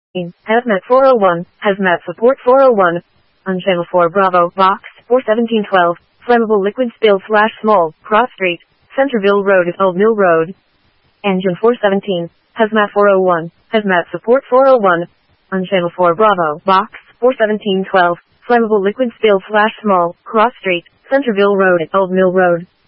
Hazmat 401, Hazmat Support 401, on Channel 4 Bravo, Box 41712, Flammable Liquid Spill / Small, Cross Street, Centerville Road is Old Mill Road. Engine 417, Hazmat 401, Hazmat Support 401, on Channel 4 Bravo, Box 41712, Flammable Liquid Spill / Small, Cross Street, Centerville Road is Old Mill Road.